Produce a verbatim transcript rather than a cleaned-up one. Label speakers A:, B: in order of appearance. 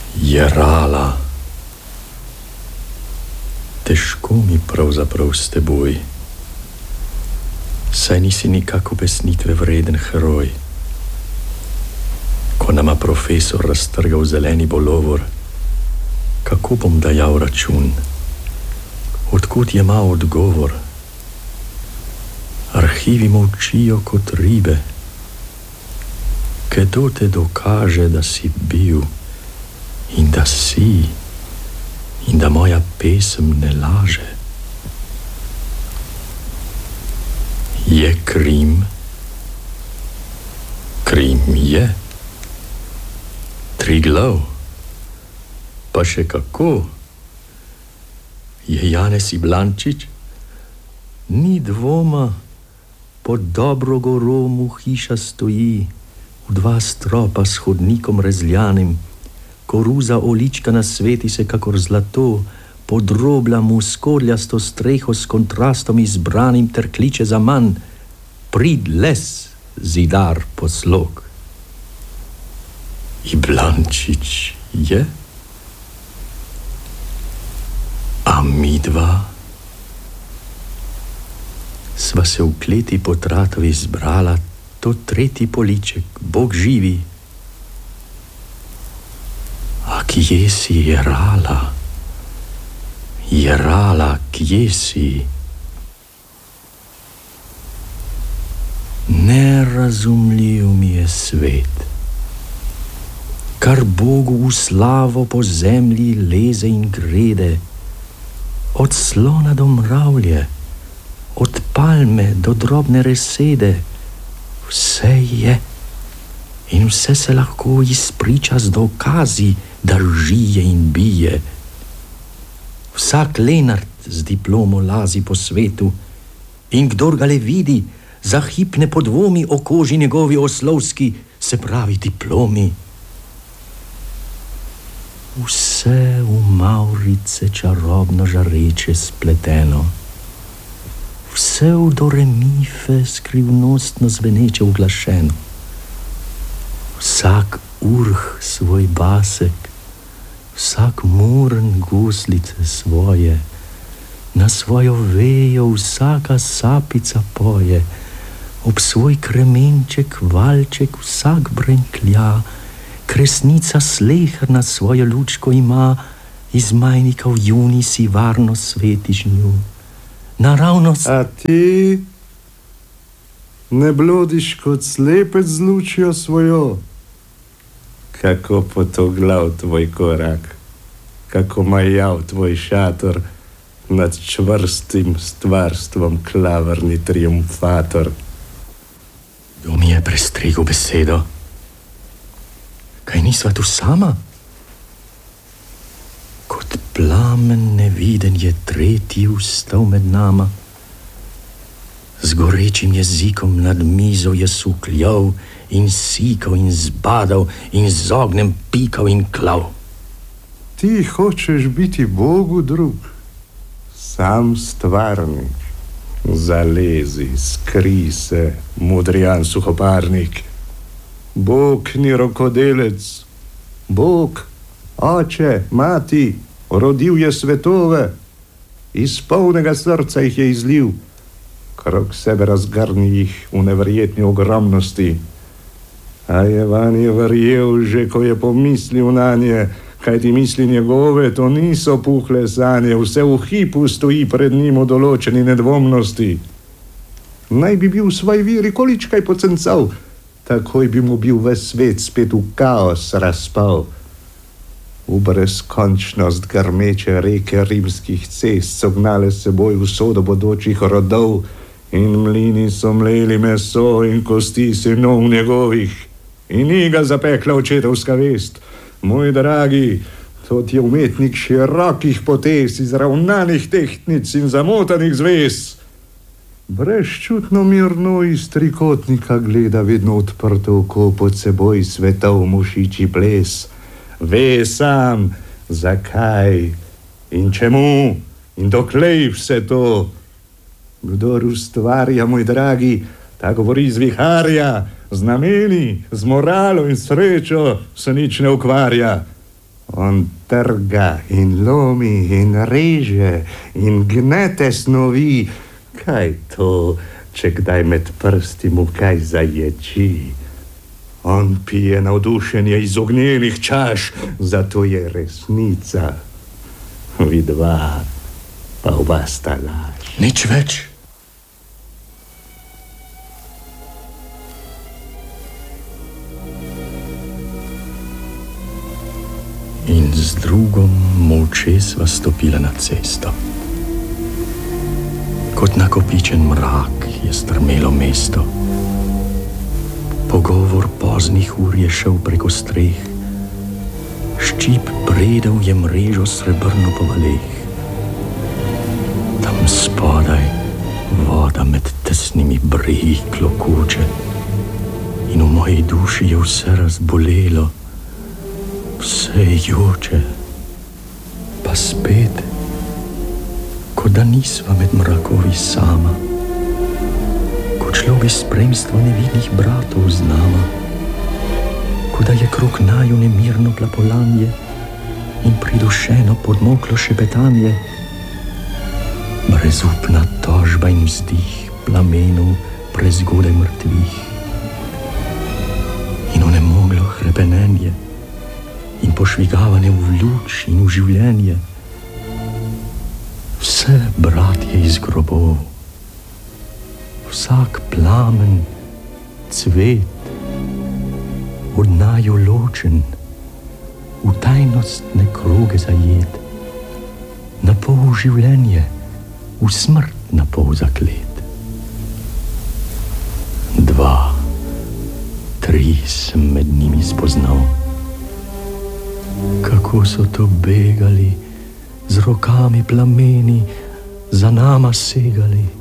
A: Jerala. Težko mi pravzaprav s teboj, saj nisi nikako besnitve vreden heroj. Ko nama profesor raztrgal zeleni bolovor, kako bom dajal račun? Odkud je mal odgovor? Arhivi molčijo kot ribe. Kdo te dokaže, da si bil in da si in da moja pesem ne laže? Je Krim? Krim je. Triglav? Pa še kako? Je Janez Iblančič? Ni dvoma, pod dobro goro mu hiša stoji, v dva stropa s hodnikom rezljanim, koruza olička na sveti se kakor zlato, podrobla mu skorljasto streho s kontrastom izbranim ter kliče za manj: prid les, zidar poslog. Iblančič je? A midva sva se v kleti po tratovi zbrala, to tretji poliček, Bog živi. A kje si, Jerala? Jerala, kje si? Nerazumljiv mi je svet, kar Bogu v slavo po zemlji leze in grede, od slona do mravlje, od palme do drobne resede, vse je in vse se lahko izpriča z dokazi, da žije in bije. Vsak Lenart z diplomo lazi po svetu in kdor ga le vidi, za hip ne podvomi o koži njegovi oslovski, se pravi diplomi. Vse v mavrice čarobno žareče spleteno, vse v doremife skrivnostno zveneče uglašeno. Vsak urh svoj basek, vsak murn guslice svoje, na svojo vejo vsaka sapica poje, ob svoj kremenček, valček vsak brenklja, kresnica sleherna svojo lučko ima, iz majnika v juni si varno svetiš nju. Naravnost...
B: A ti ne blodiš kot slepec z lučjo svojo? Kako potoglav tvoj korak, kako majav tvoj šator, nad čvrstim stvarstvom klavrni triumfator.
A: Kdo mi je prestregel besedo? Kaj nisva tu sama? Kot plamen neviden je tretji vstal med nama. Z gorečim jezikom nad mizo je sukljal in sikal in zbadal in z ognjem pikal in klav.
B: Ti hočeš biti Bogu drug, sam stvarnik. Zalezi, skri se, Modrijan suhoparnik. Bog ni rokodelec. Bog, oče, mati, rodil je svetove, iz polnega srca jih je izlil, krog sebe razgrni jih v neverjetni ogromnosti. A je vanje verjel že, ko je pomislil nanje, kaj ti misli njegove, to niso puhle sanje, vse v hipu stoji pred njim v določeni nedvomnosti. Naj bi bil v svoj viri količkaj pocencal, takoj bi mu bil ves svet spet v kaos razpal. V brezkončnost grmeče reke rimskih cest so gnale s seboj usodo bodočih rodov in mlini so mleli meso in kosti sinov njegovih. In ni ga zapekla očetovska vest. Moj dragi, to ti je umetnik širokih potez, izravnanih tehtnic in zamotanih zvez. Brezčutno mirno iz trikotnika gleda vedno odprto oko pod seboj svetov mušiči ples. Ve sam, zakaj in čemu in doklej vse to. Kdor ustvarja, moj dragi, ta govori z viharja, z nameni, z moralo in srečo se nič ne ukvarja. On trga in lomi in reže in gnete snovi. Kaj to, če kdaj med prsti mu kaj zaječi? On pije navdušenje iz ognjenih čaš, zato je resnica. Vidva, pa oba sta laž.
A: Nič več. In z drugom molče sva stopila na cesto. Kot nakopičen mrak je strmelo mesto. Pogovor poznih ur je šel preko streh. Ščip predel je mrežo srebrno po valeh. Tam spodaj voda med tesnimi bregi klokoče. In v moji duši je vse razbolelo. Vse joče, pa spet, kot da nisva med mrakovi sama, kot človek spremstvo nevidnih bratov z nama, kot da je krog naju nemirno plapolanje in pridušeno podmoklo šepetanje, brezupna tožba in vzdih plamenov prezgodaj mrtvih in onemoglo hrepenenje in pošvigavanje v luč in v življenje. Vse bratje iz grobov, vsak plamen, cvet, od naju ločen, v tajnostne kroge zajet, na pol življenje, v smrt na pol zaklet. Dva, tri sem med njimi spoznal. Kako so to begali, z rokami plameni za nama segali.